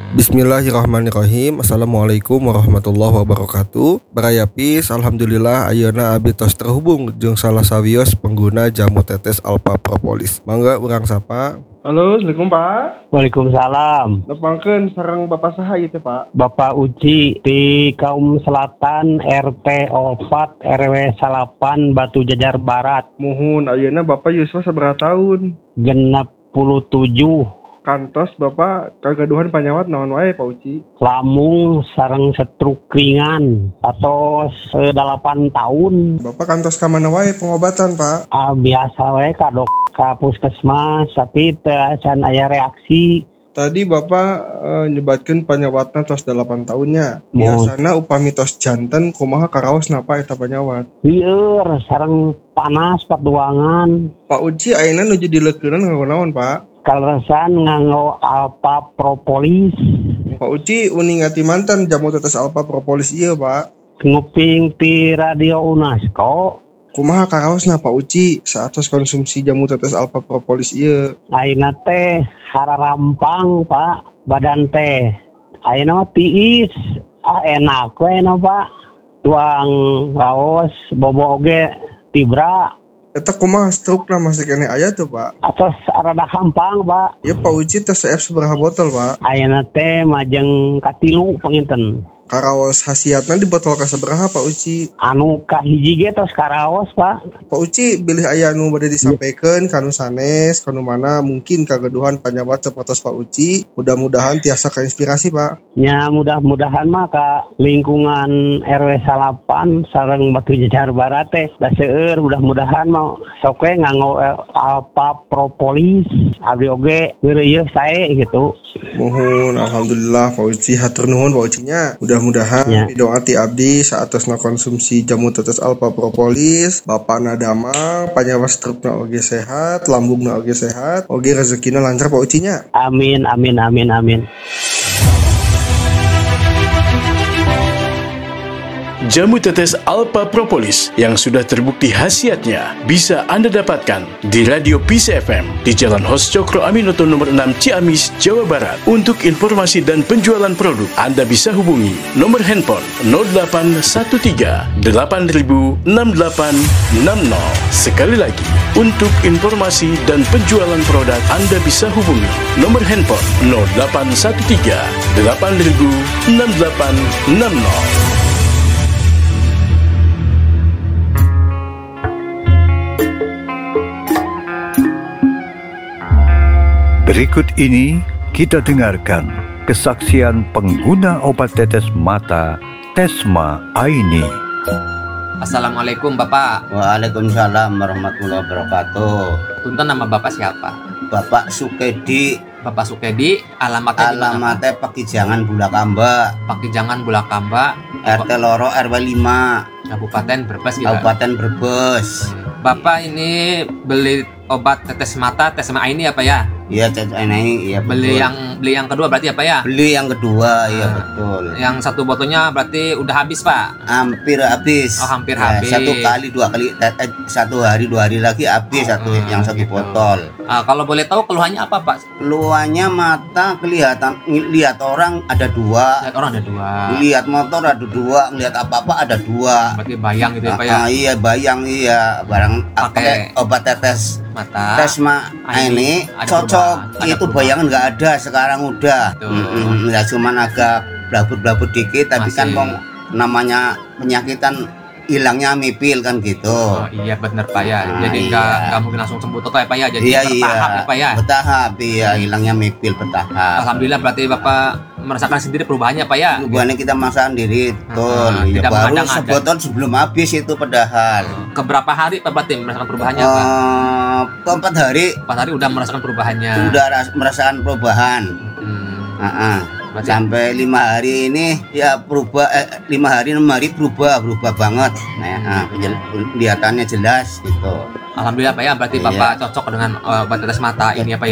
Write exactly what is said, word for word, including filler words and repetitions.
Bismillahirrahmanirrahim. Assalamualaikum warahmatullahi wabarakatuh. Barayapis, alhamdulillah ayeuna abdi tos terhubung jeung salah sawios pengguna jamu tetes Alpha Propolis. Mangga urang sapa. Halo, Assalamualaikum Pak. Waalaikumsalam. Nepangkeun sareng Bapak saha ieu teh Pak? Bapak Uci di Kaum Selatan R T empat R W salapan Batu Jajar Barat. Muhun ayeuna Bapak yuswa sabaraha taun? Genep puluh tujuh. Kantos Bapak kagaduhan panyawat naon wae Pak Uci? Lamung sareng stroke ringan atau delapan tahun. Bapak kantos ka mana wae pengobatan Pak? Ah, biasa wae ka dok ka puskesmas tapi teu can aya reaksi. Tadi Bapak e, nyebatkeun panyawatna tos delapan tahunnya. Oh. Biasana upami tos janten kumaha karaos napa eta panyawat? Lieur sareng panas paduangan. Pak Uci ayeuna nuju dileukeurna nganggo naon Pak? Kaleresan nganggo Alpha Propolis. Pak Uci uningati mantan jamu tetes Alpha Propolis ieu Pak. Nguping ti radio UNESCO. Kumaha karaosna Pak Uci saatos konsumsi jamu tetes Alpha Propolis ieu? Ayeuna teh hararampang Pak, badan teh ayeuna tiis, ah enak we na Pak. Tuang raos bobo oge tibra. Eta kumaha strukna masih kene aya tuh Pak? Atos rada gampang Pak. Ya Pak Uci teh C F sabaraha botol Pak? Ayeuna teh majeng katilu panginten. Karaos hasiatna di botol ka sabaraha Pak Uci? Anu kahiji ge tos karaos Pak. Pak Uci bilih aya anu bade disampaikan kanu sanes kanu mana mungkin kagaduhan panyawat sapatos Pak Uci. Mudah-mudahan tiasa kainspirasi Pak. Ya mudah-mudahan mah ka lingkungan R W salapan sareng Batu Jajar Barat teh da seueur mudah-mudahan mah sok we nganggo Alpha Propolis abdi oge geureuy sae gitu. Mohon alhamdulillah Pak Uci hatur nuhun Pak Uci nya. Mudah-mudahan ya. Doa ti abdi saatosna konsumsi jamu tetes Alpha Propolis, bapakna damang, panyawat strukna oge sehat, lambungna oge sehat, oge rezekina lancar Pak Uci nya. Amin amin amin amin. Jamu tetes Alpha Propolis yang sudah terbukti khasiatnya bisa Anda dapatkan di Radio Peace F M di Jalan Hos Cokro Aminoto nomor enam Ciamis, Jawa Barat. Untuk informasi dan penjualan produk, Anda bisa hubungi nomor handphone nol delapan satu tiga delapan nol enam delapan enam nol. Sekali lagi, untuk informasi dan penjualan produk, Anda bisa hubungi nomor handphone nol delapan satu tiga delapan nol enam delapan enam nol. Berikut ini kita dengarkan kesaksian pengguna obat tetes mata Tesma Aini. Assalamualaikum Bapak. Waalaikumsalam warahmatullahi wabarakatuh. Punten, nama Bapak siapa? Bapak Sukedi. Bapak Sukedi, alamatnya Alamatnya Pakijangan Bulakamba. Pakijangan Bulakamba, R T loro R W lima, Kabupaten Brebes gitu. Kabupaten Brebes. Bapak ini beli obat tetes mata Tesma Aini apa ya? Iya, ini iya betul. Beli yang beli yang kedua berarti apa ya? Beli yang kedua, iya Nah, betul. Yang satu botolnya berarti udah habis Pak? Hampir habis. Oh, hampir Ya, habis. Satu kali, dua kali, eh, satu hari, dua hari lagi habis satu Hmm, yang satu gitu. botol. Ah, kalau boleh tahu keluhannya apa Pak? Keluarnya mata kelihatan, lihat orang ada dua, Lihat orang ada dua. lihat motor ada dua, lihat apa-apa ada dua. Berarti bayang gitu ya Pak ya? Ah, iya bayang iya barang Pakai pakai obat tetes mata. Tesma Aini, ini ada cocok. perubahan, ada Itu perubahan. bayangan nggak ada sekarang udah. Betul. Mm-mm, ya cuman agak blabut-blabut dikit tapi Masih. kan pong, namanya penyakitan hilangnya mipil kan gitu. Oh iya benar Pak ya. Nah, Jadi iya. nggak nggak mungkin langsung sembuh total ya Pak ya. Jadi Iya bertahap iya. ya Pak ya. Bertahap iya hilangnya mipil bertahap. Alhamdulillah berarti Bapak merasakan sendiri perubahannya Pak ya. Perubahannya kita masakan diri betul. Ah, Ya, tidak baru mengadang-adang. sebotol sebelum habis itu padahal. Keberapa hari Pak berarti merasakan perubahannya Pak? Eh, keempat hari Empat hari udah merasakan perubahannya. udah ras- merasakan perubahan. Hmm. Ah-ah. Berarti- Sampai lima hari ini ya berubah eh, lima hari enam hari berubah berubah banget. Nah, ah, penjel- kelihatannya jelas gitu. Alhamdulillah Pak ya. Berarti Iya. Bapak cocok dengan uh, obat tetes mata ini ya Pak